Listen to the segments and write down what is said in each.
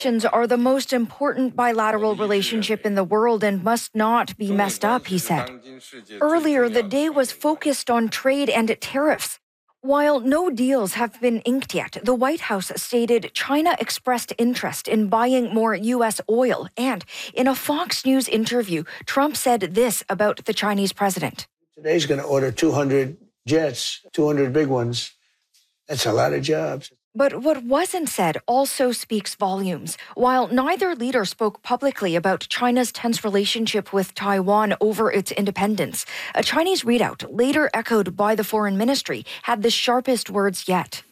Are the most important bilateral relationship in the world and must not be messed up, he said. Earlier, the day was focused on trade and tariffs. While no deals have been inked yet, the White House stated China expressed interest in buying more U.S. oil. And in a Fox News interview, Trump said this about the Chinese president. Today's going to order 200 jets, 200 big ones. That's a lot of jobs. But what wasn't said also speaks volumes. While neither leader spoke publicly about China's tense relationship with Taiwan over its independence, a Chinese readout, later echoed by the foreign ministry, had the sharpest words yet.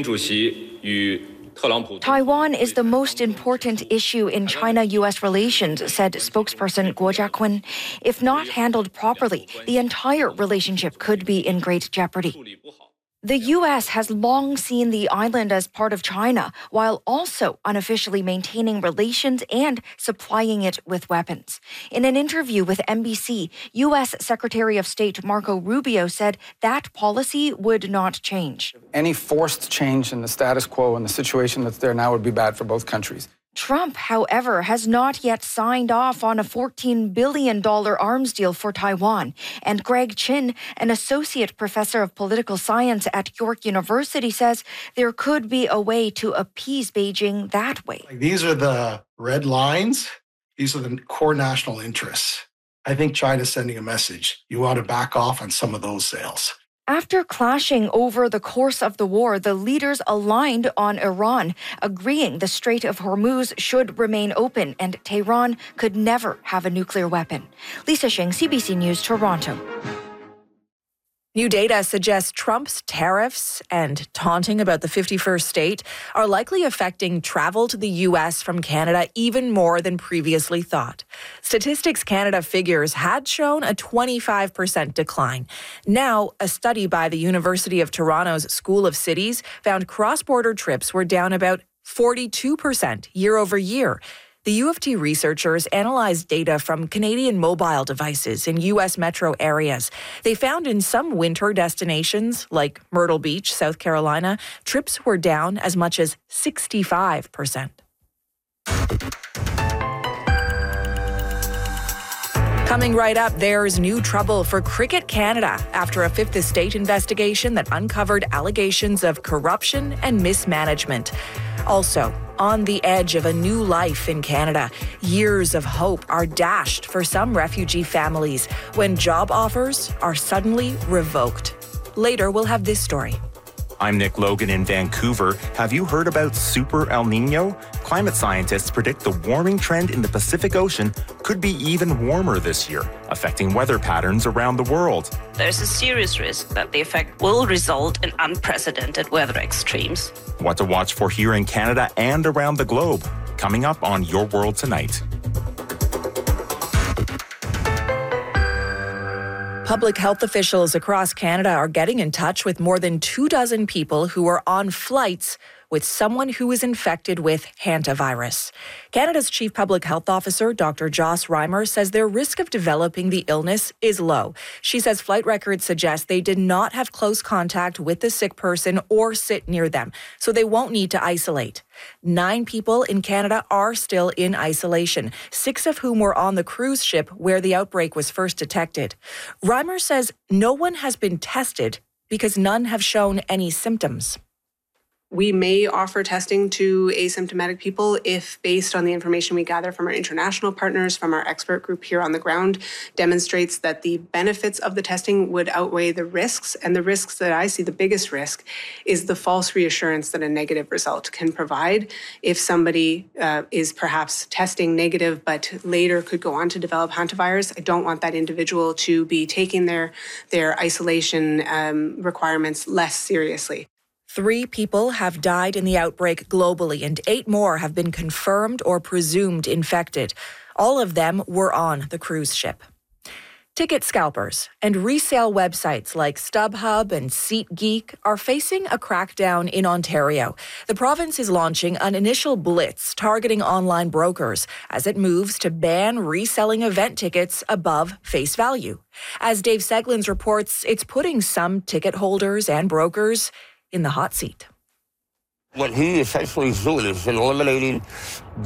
Taiwan is the most important issue in China-U.S. relations, said spokesperson Guo Jiakun. If not handled properly, the entire relationship could be in great jeopardy. The U.S. has long seen the island as part of China, while also unofficially maintaining relations and supplying it with weapons. In an interview with NBC, U.S. Secretary of State Marco Rubio said that policy would not change. Any forced change in the status quo and the situation that's there now would be bad for both countries. Trump, however, has not yet signed off on a $14 billion arms deal for Taiwan. And Greg Chin, an associate professor of political science at York University, says there could be a way to appease Beijing that way. These are the red lines. These are the core national interests. I think China's sending a message. You ought to back off on some of those sales. After clashing over the course of the war, the leaders aligned on Iran, agreeing the Strait of Hormuz should remain open and Tehran could never have a nuclear weapon. Lisa Shing, CBC News, Toronto. New data suggests Trump's tariffs and taunting about the 51st state are likely affecting travel to the U.S. from Canada even more than previously thought. Statistics Canada figures had shown a 25% decline. Now, a study by the University of Toronto's School of Cities found cross-border trips were down about 42% year over year. The U of T researchers analyzed data from Canadian mobile devices in U.S. metro areas. They found in some winter destinations, like Myrtle Beach, South Carolina, trips were down as much as 65%. Coming right up, there's new trouble for Cricket Canada after a Fifth Estate investigation that uncovered allegations of corruption and mismanagement. Also, on the edge of a new life in Canada, years of hope are dashed for some refugee families when job offers are suddenly revoked. Later, we'll have this story. I'm Nick Logan in Vancouver. Have you heard about Super El Nino? Climate scientists predict the warming trend in the Pacific Ocean could be even warmer this year, affecting weather patterns around the world. There's a serious risk that the effect will result in unprecedented weather extremes. What to watch for here in Canada and around the globe. Coming up on Your World Tonight. Public health officials across Canada are getting in touch with more than 24 people who are on flights with someone who is infected with hantavirus. Canada's Chief Public Health Officer, Dr. Joss Reimer, says their risk of developing the illness is low. She says flight records suggest they did not have close contact with the sick person or sit near them, so they won't need to isolate. 9 people in Canada are still in isolation, 6 of whom were on the cruise ship where the outbreak was first detected. Reimer says no one has been tested because none have shown any symptoms. We may offer testing to asymptomatic people if, based on the information we gather from our international partners, from our expert group here on the ground, demonstrates that the benefits of the testing would outweigh the risks. And the risks that I see, the biggest risk, is the false reassurance that a negative result can provide. If somebody is perhaps testing negative but later could go on to develop hantavirus, I don't want that individual to be taking their isolation requirements less seriously. 3 people have died in the outbreak globally, and 8 more have been confirmed or presumed infected. All of them were on the cruise ship. Ticket scalpers and resale websites like StubHub and SeatGeek are facing a crackdown in Ontario. The province is launching an initial blitz targeting online brokers as it moves to ban reselling event tickets above face value. As Dave Seglins reports, it's putting some ticket holders and brokers in the hot seat. What he essentially is doing is eliminating